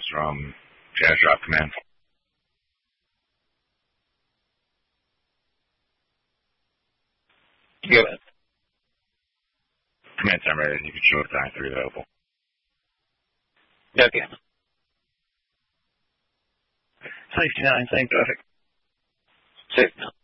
from Jazz Drop Command. Go ahead. Command time ready. You can show the time 3 available. Okay. Safety 9, same traffic. Safety 9.